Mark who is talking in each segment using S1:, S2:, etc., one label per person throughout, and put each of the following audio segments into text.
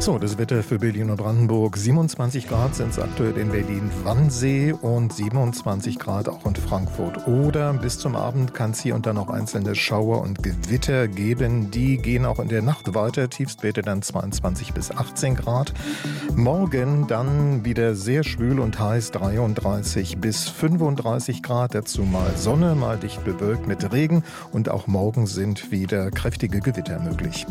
S1: So, das Wetter für Berlin und Brandenburg. 27 Grad sind es aktuell in Berlin-Wannsee und 27 Grad auch in Frankfurt-Oder. Bis zum Abend kann es hier und da noch einzelne Schauer und Gewitter geben. Die gehen auch in der Nacht weiter. Tiefstwerte dann 22 bis 18 Grad. Morgen dann wieder sehr schwül und heiß, 33 bis 35 Grad. Dazu mal Sonne, mal dicht bewölkt mit Regen. Und auch morgen sind wieder kräftige Gewitter möglich.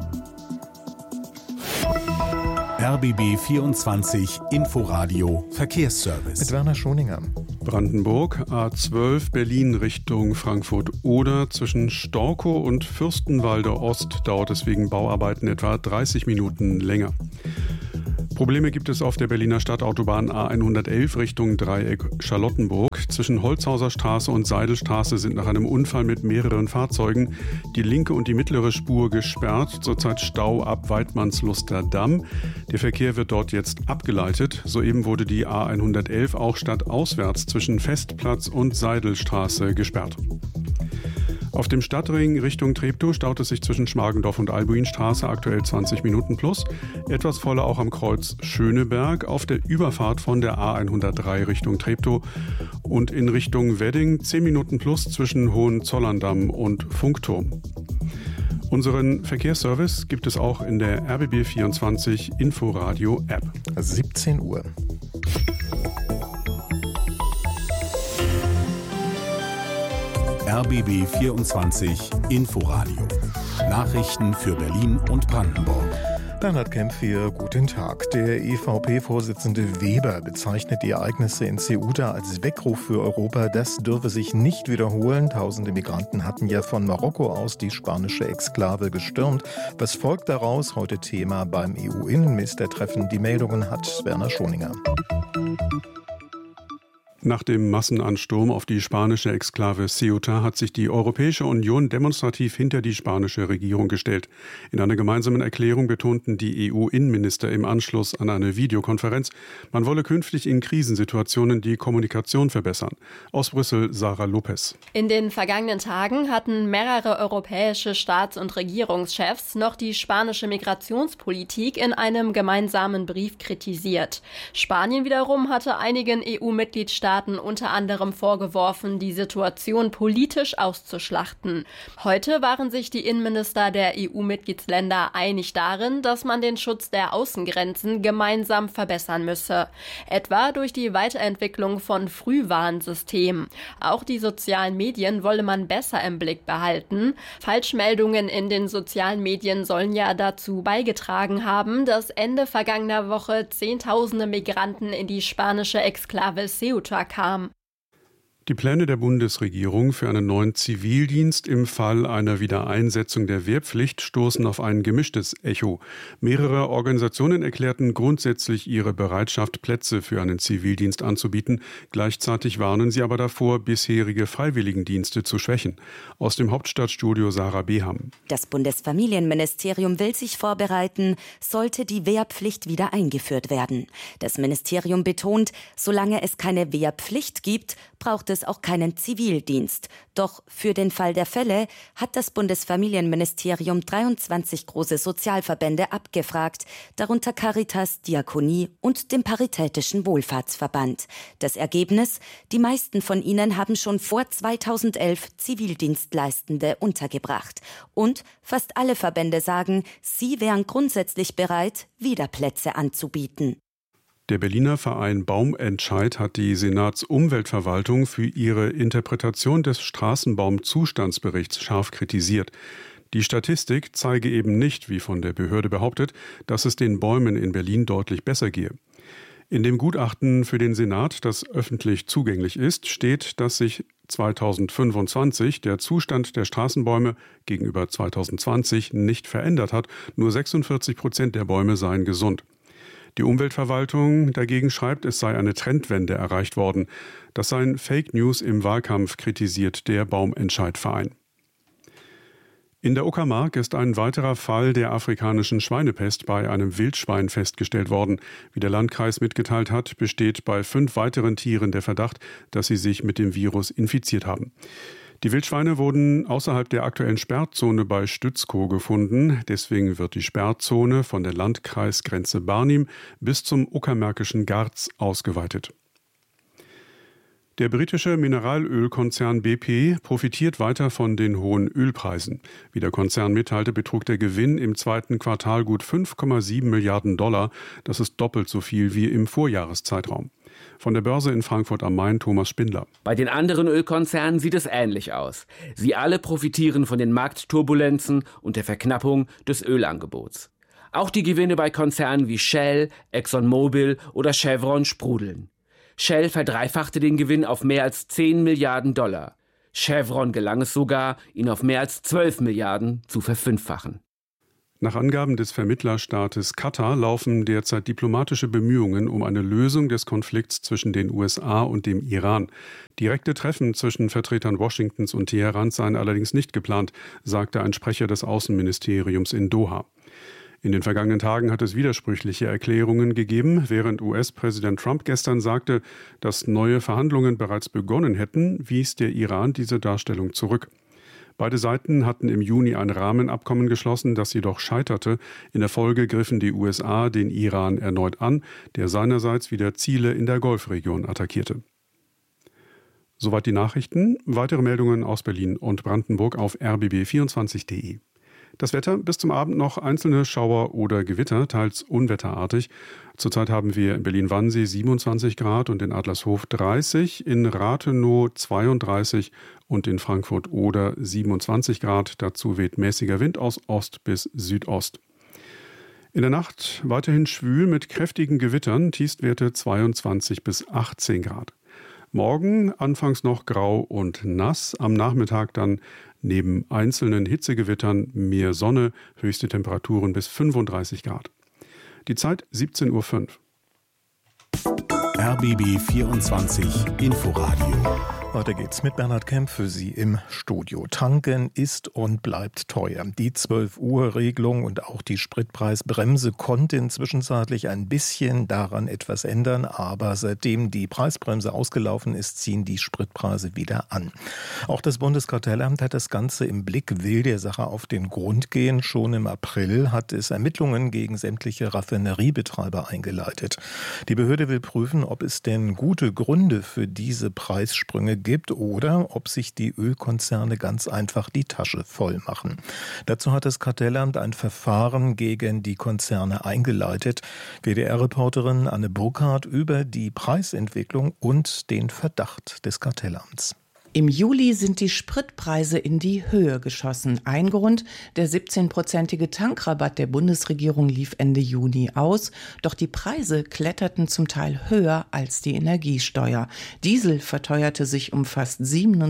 S2: RBB 24 Inforadio Verkehrsservice.
S1: Mit Werner Schoninger.
S3: Brandenburg, A12 Berlin Richtung Frankfurt-Oder. Zwischen Storkow und Fürstenwalde Ost dauert es wegen Bauarbeiten etwa 30 Minuten länger. Probleme gibt es auf der Berliner Stadtautobahn A111 Richtung Dreieck Charlottenburg. Zwischen Holzhauser Straße und Seidelstraße sind nach einem Unfall mit mehreren Fahrzeugen die linke und die mittlere Spur gesperrt. Zurzeit Stau ab Weidmannsluster Damm. Der Verkehr wird dort jetzt abgeleitet. Soeben wurde die A111 auch stadtauswärts zwischen Festplatz und Seidelstraße gesperrt. Auf dem Stadtring Richtung Treptow staut es sich zwischen Schmargendorf und Albuinstraße aktuell 20 Minuten plus. Etwas voller auch am Kreuz Schöneberg auf der Überfahrt von der A103 Richtung Treptow und in Richtung Wedding 10 Minuten plus zwischen Hohenzollern-Damm und Funkturm. Unseren Verkehrsservice gibt es auch in der RBB 24 Inforadio App.
S1: 17 Uhr.
S2: RBB 24 Inforadio. Nachrichten für Berlin und Brandenburg.
S1: Bernhard Kempf hier, guten Tag. Der EVP-Vorsitzende Weber bezeichnet die Ereignisse in Ceuta als Weckruf für Europa. Das dürfe sich nicht wiederholen. Tausende Migranten hatten ja von Marokko aus die spanische Exklave gestürmt. Was folgt daraus? Heute Thema beim EU-Innenministertreffen. Die Meldungen hat Werner Schoninger.
S3: Nach dem Massenansturm auf die spanische Exklave Ceuta hat sich die Europäische Union demonstrativ hinter die spanische Regierung gestellt. In einer gemeinsamen Erklärung betonten die EU-Innenminister im Anschluss an eine Videokonferenz, man wolle künftig in Krisensituationen die Kommunikation verbessern. Aus Brüssel Sarah Lopez.
S4: In den vergangenen Tagen hatten mehrere europäische Staats- und Regierungschefs noch die spanische Migrationspolitik in einem gemeinsamen Brief kritisiert. Spanien wiederum hatte einigen EU-Mitgliedstaaten unter anderem vorgeworfen, die Situation politisch auszuschlachten. Heute waren sich die Innenminister der EU-Mitgliedsländer einig darin, dass man den Schutz der Außengrenzen gemeinsam verbessern müsse. Etwa durch die Weiterentwicklung von Frühwarnsystemen. Auch die sozialen Medien wolle man besser im Blick behalten. Falschmeldungen in den sozialen Medien sollen ja dazu beigetragen haben, dass Ende vergangener Woche Zehntausende Migranten in die spanische Exklave Ceuta kam.
S3: Die Pläne der Bundesregierung für einen neuen Zivildienst im Fall einer Wiedereinsetzung der Wehrpflicht stoßen auf ein gemischtes Echo. Mehrere Organisationen erklärten grundsätzlich ihre Bereitschaft, Plätze für einen Zivildienst anzubieten. Gleichzeitig warnen sie aber davor, bisherige Freiwilligendienste zu schwächen. Aus dem Hauptstadtstudio Sarah Beham.
S5: Das Bundesfamilienministerium will sich vorbereiten, sollte die Wehrpflicht wieder eingeführt werden. Das Ministerium betont, solange es keine Wehrpflicht gibt, braucht es auch keinen Zivildienst. Doch für den Fall der Fälle hat das Bundesfamilienministerium 23 große Sozialverbände abgefragt, darunter Caritas, Diakonie und dem Paritätischen Wohlfahrtsverband. Das Ergebnis? Die meisten von ihnen haben schon vor 2011 Zivildienstleistende untergebracht. Und fast alle Verbände sagen, sie wären grundsätzlich bereit, wieder Plätze anzubieten.
S3: Der Berliner Verein Baumentscheid hat die Senatsumweltverwaltung für ihre Interpretation des Straßenbaumzustandsberichts scharf kritisiert. Die Statistik zeige eben nicht, wie von der Behörde behauptet, dass es den Bäumen in Berlin deutlich besser gehe. In dem Gutachten für den Senat, das öffentlich zugänglich ist, steht, dass sich 2025 der Zustand der Straßenbäume gegenüber 2020 nicht verändert hat. Nur 46% der Bäume seien gesund. Die Umweltverwaltung dagegen schreibt, es sei eine Trendwende erreicht worden. Das seien Fake News im Wahlkampf, kritisiert der Baumentscheid-Verein. In der Uckermark ist ein weiterer Fall der afrikanischen Schweinepest bei einem Wildschwein festgestellt worden. Wie der Landkreis mitgeteilt hat, besteht bei 5 weiteren Tieren der Verdacht, dass sie sich mit dem Virus infiziert haben. Die Wildschweine wurden außerhalb der aktuellen Sperrzone bei Stützkow gefunden. Deswegen wird die Sperrzone von der Landkreisgrenze Barnim bis zum Uckermärkischen Garz ausgeweitet. Der britische Mineralölkonzern BP profitiert weiter von den hohen Ölpreisen. Wie der Konzern mitteilte, betrug der Gewinn im zweiten Quartal gut 5,7 Milliarden $. Das ist doppelt so viel wie im Vorjahreszeitraum. Von der Börse in Frankfurt am Main, Thomas Spindler.
S6: Bei den anderen Ölkonzernen sieht es ähnlich aus. Sie alle profitieren von den Marktturbulenzen und der Verknappung des Ölangebots. Auch die Gewinne bei Konzernen wie Shell, ExxonMobil oder Chevron sprudeln. Shell verdreifachte den Gewinn auf mehr als 10 Milliarden $. Chevron gelang es sogar, ihn auf mehr als 12 Milliarden zu verfünffachen.
S3: Nach Angaben des Vermittlerstaates Katar laufen derzeit diplomatische Bemühungen um eine Lösung des Konflikts zwischen den USA und dem Iran. Direkte Treffen zwischen Vertretern Washingtons und Teherans seien allerdings nicht geplant, sagte ein Sprecher des Außenministeriums in Doha. In den vergangenen Tagen hat es widersprüchliche Erklärungen gegeben, während US-Präsident Trump gestern sagte, dass neue Verhandlungen bereits begonnen hätten, wies der Iran diese Darstellung zurück. Beide Seiten hatten im Juni ein Rahmenabkommen geschlossen, das jedoch scheiterte. In der Folge griffen die USA den Iran erneut an, der seinerseits wieder Ziele in der Golfregion attackierte. Soweit die Nachrichten. Weitere Meldungen aus Berlin und Brandenburg auf rbb24.de. Das Wetter, bis zum Abend noch einzelne Schauer oder Gewitter, teils unwetterartig. Zurzeit haben wir in Berlin-Wannsee 27 Grad und in Adlershof 30, in Rathenow 32 und in Frankfurt-Oder 27 Grad. Dazu weht mäßiger Wind aus Ost bis Südost. In der Nacht weiterhin schwül mit kräftigen Gewittern, Tiefstwerte 22 bis 18 Grad. Morgen anfangs noch grau und nass, am Nachmittag dann neben einzelnen Hitzegewittern mehr Sonne, höchste Temperaturen bis 35 Grad. Die Zeit 17:05 Uhr.
S2: RBB 24 Inforadio.
S1: Weiter geht's mit Bernhard Kemp für Sie im Studio. Tanken ist und bleibt teuer. Die 12-Uhr-Regelung und auch die Spritpreisbremse konnten zwischenzeitlich ein bisschen daran etwas ändern, aber seitdem die Preisbremse ausgelaufen ist, ziehen die Spritpreise wieder an. Auch das Bundeskartellamt hat das Ganze im Blick, will der Sache auf den Grund gehen. Schon im April hat es Ermittlungen gegen sämtliche Raffineriebetreiber eingeleitet. Die Behörde will prüfen, ob es denn gute Gründe für diese Preissprünge gibt oder ob sich die Ölkonzerne ganz einfach die Tasche voll machen. Dazu hat das Kartellamt ein Verfahren gegen die Konzerne eingeleitet. WDR-Reporterin Anne Burkhardt über die Preisentwicklung und den Verdacht des Kartellamts.
S7: Im Juli sind die Spritpreise in die Höhe geschossen. Ein Grund, der 17-prozentige Tankrabatt der Bundesregierung lief Ende Juni aus. Doch die Preise kletterten zum Teil höher als die Energiesteuer. Diesel verteuerte sich um fast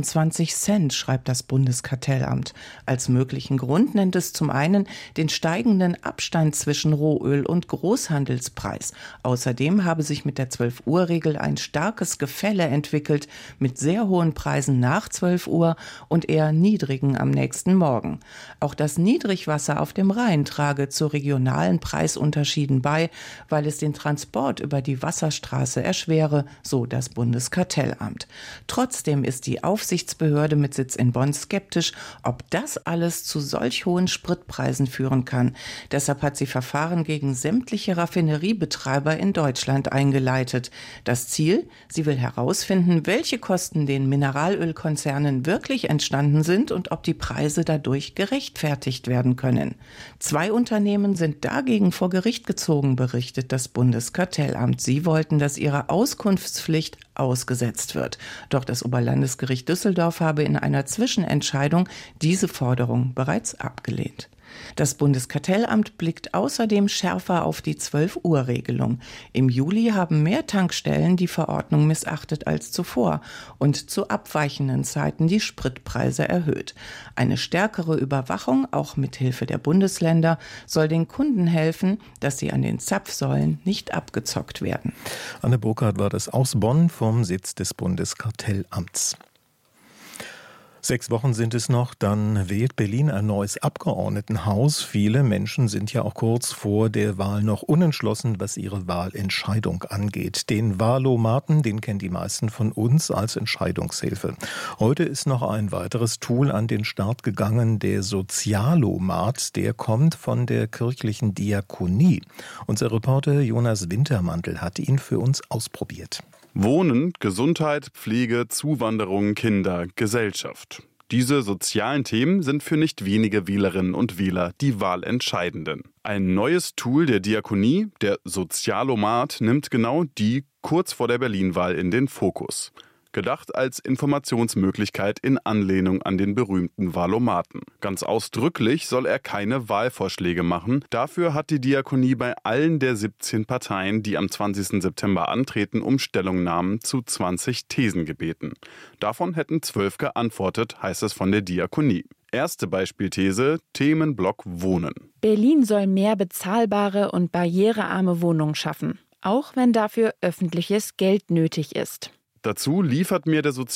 S7: 27 Cent, schreibt das Bundeskartellamt. Als möglichen Grund nennt es zum einen den steigenden Abstand zwischen Rohöl und Großhandelspreis. Außerdem habe sich mit der 12-Uhr-Regel ein starkes Gefälle entwickelt mit sehr hohen Preisen nach 12 Uhr und eher niedrigen am nächsten Morgen. Auch das Niedrigwasser auf dem Rhein trage zu regionalen Preisunterschieden bei, weil es den Transport über die Wasserstraße erschwere, so das Bundeskartellamt. Trotzdem ist die Aufsichtsbehörde mit Sitz in Bonn skeptisch, ob das alles zu solch hohen Spritpreisen führen kann. Deshalb hat sie Verfahren gegen sämtliche Raffineriebetreiber in Deutschland eingeleitet. Das Ziel? Sie will herausfinden, welche Kosten den Mineralölkonzernen wirklich entstanden sind und ob die Preise dadurch gerechtfertigt werden können. 2 Unternehmen sind dagegen vor Gericht gezogen, berichtet das Bundeskartellamt. Sie wollten, dass ihre Auskunftspflicht ausgesetzt wird. Doch das Oberlandesgericht Düsseldorf habe in einer Zwischenentscheidung diese Forderung bereits abgelehnt. Das Bundeskartellamt blickt außerdem schärfer auf die 12-Uhr-Regelung. Im Juli haben mehr Tankstellen die Verordnung missachtet als zuvor und zu abweichenden Zeiten die Spritpreise erhöht. Eine stärkere Überwachung, auch mit Hilfe der Bundesländer, soll den Kunden helfen, dass sie an den Zapfsäulen nicht abgezockt werden.
S1: Anne Burkhardt war das aus Bonn vom Sitz des Bundeskartellamts. 6 Wochen sind es noch, dann wählt Berlin ein neues Abgeordnetenhaus. Viele Menschen sind ja auch kurz vor der Wahl noch unentschlossen, was ihre Wahlentscheidung angeht. Den Wahlomaten, den kennen die meisten von uns als Entscheidungshilfe. Heute ist noch ein weiteres Tool an den Start gegangen, der Sozialomat. Der kommt von der kirchlichen Diakonie. Unser Reporter Jonas Wintermantel hat ihn für uns ausprobiert.
S8: Wohnen, Gesundheit, Pflege, Zuwanderung, Kinder, Gesellschaft. Diese sozialen Themen sind für nicht wenige Wählerinnen und Wähler die wahlentscheidenden. Ein neues Tool der Diakonie, der Sozialomat, nimmt genau die kurz vor der Berlin-Wahl in den Fokus. Gedacht als Informationsmöglichkeit in Anlehnung an den berühmten Wahlomaten. Ganz ausdrücklich soll er keine Wahlvorschläge machen. Dafür hat die Diakonie bei allen der 17 Parteien, die am 20. September antreten, um Stellungnahmen zu 20 Thesen gebeten. Davon hätten 12 geantwortet, heißt es von der Diakonie. Erste Beispielthese: Themenblock Wohnen.
S9: Berlin soll mehr bezahlbare und barrierearme Wohnungen schaffen, auch wenn dafür öffentliches Geld nötig ist.
S8: Dazu liefert mir der